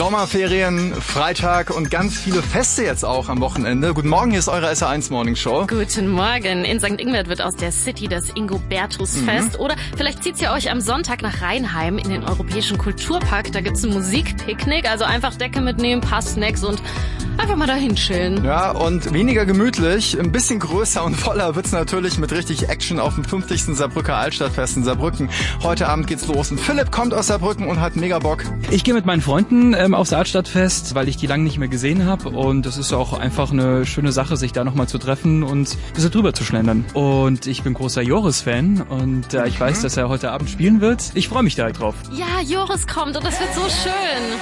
Sommerferien, Freitag und ganz viele Feste jetzt auch am Wochenende. Guten Morgen, hier ist eure SR1 Morning Show. Guten Morgen. In St. Ingbert wird aus der City das Ingobertus-Fest. Oder vielleicht zieht ihr euch am Sonntag nach Rheinheim in den Europäischen Kulturpark. Da gibt's ein Musikpicknick, also einfach Decke mitnehmen, paar Snacks und einfach mal dahin chillen. Ja, und weniger gemütlich, ein bisschen größer und voller wird's natürlich mit richtig Action auf dem 50. Saarbrücker Altstadtfest in Saarbrücken. Heute Abend geht's los und Philipp kommt aus Saarbrücken und hat mega Bock. Ich gehe mit meinen Freunden aufs Altstadtfest, weil ich die lange nicht mehr gesehen habe und es ist auch einfach eine schöne Sache, sich da nochmal zu treffen und ein bisschen drüber zu schlendern. Und ich bin großer Joris-Fan und ich weiß, dass er heute Abend spielen wird. Ich freue mich da drauf. Ja, Joris kommt und das wird so schön.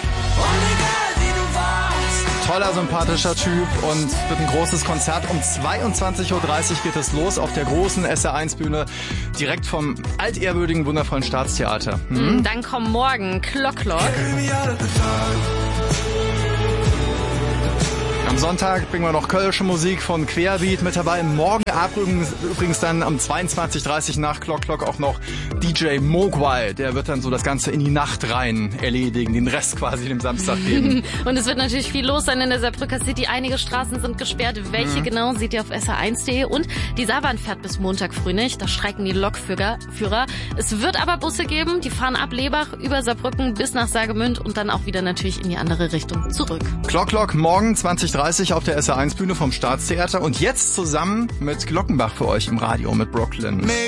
Toller, sympathischer Typ und wird ein großes Konzert. Um 22.30 Uhr geht es los auf der großen SR1-Bühne, direkt vom altehrwürdigen, wundervollen Staatstheater. Dann kommt morgen Klock. Am Sonntag bringen wir noch kölsche Musik von Querbeat mit dabei. Morgen übrigens dann um 22.30 Uhr nach Klock auch noch DJ Mogwai. Der wird dann so das Ganze in die Nacht rein erledigen, den Rest quasi dem Samstag geben. Und es wird natürlich viel los sein in der Saarbrücker City. Einige Straßen sind gesperrt. Welche genau, seht ihr auf sr1.de. Und die Saarbahn fährt bis Montag früh nicht. Da streiken die Lokführer. Es wird aber Busse geben, die fahren ab Lebach über Saarbrücken bis nach Saargemünd und dann auch wieder natürlich in die andere Richtung zurück. Klock morgen 20.30 auf der SR1-Bühne vom Staatstheater und jetzt zusammen mit Glockenbach für euch im Radio mit Brooklyn.